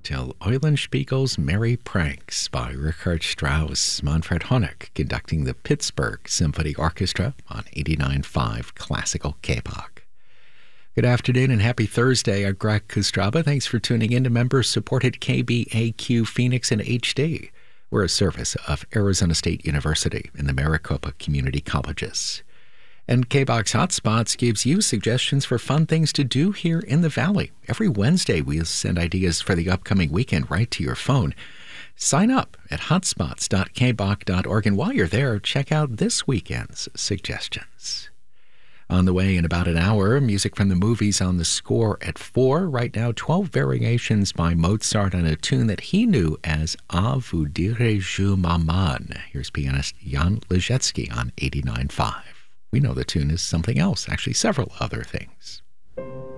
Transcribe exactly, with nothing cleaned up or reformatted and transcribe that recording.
till Eulenspiegel's Merry Pranks by Richard Strauss, Manfred Honeck conducting the Pittsburgh Symphony Orchestra on eighty-nine point five Classical K-Pop. Good afternoon and happy Thursday. I'm Greg Kostraba. Thanks for tuning in to member-supported K B A Q Phoenix in H D. We're a service of Arizona State University and the Maricopa Community Colleges. And K-Box Hotspots gives you suggestions for fun things to do here in the Valley. Every Wednesday, we'll send ideas for the upcoming weekend right to your phone. Sign up at hotspots dot k b o c dot org, and while you're there, check out this weekend's suggestions. On the way in about an hour, music from the movies on the score at four. Right now, twelve variations by Mozart on a tune that he knew as A vous dirai-je maman. Here's pianist Jan Ležecký on eighty-nine point five. We know the tune is something else, actually several other things.